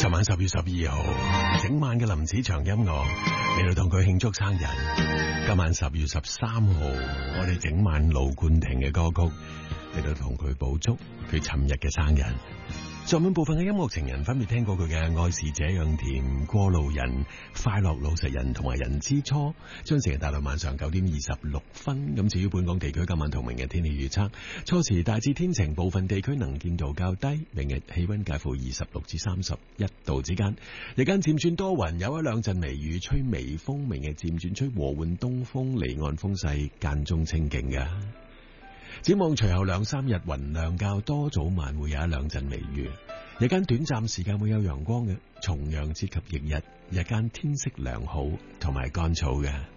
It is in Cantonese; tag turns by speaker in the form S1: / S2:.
S1: 尋晚10月12號，整晚嘅林子祥音樂嚟到同佢慶祝生日。今晚10月13號，我哋整晚盧冠廷嘅歌曲嚟到同佢補祝佢尋日嘅生日。上半部分嘅音樂情人分別聽過佢嘅《愛是這樣甜》、《過路人》、《快樂老實人》同埋《人之初》，將成日達到晚上9點26分。咁至於本港地區今晚同明日天氣預測，初時大致天晴，部分地區能見度較低，明日氣溫介乎26至31度之間，日間漸轉多雲，有一兩陣微雨，吹微風，明日漸轉吹和緩東風，離岸風勢間中清勁嘅。展望隨後2-3日雲量較多，早晚會有一兩陣微雨，日間短暫時間會有陽光嘅，重陽節及翌日，日間天色良好同埋乾燥嘅。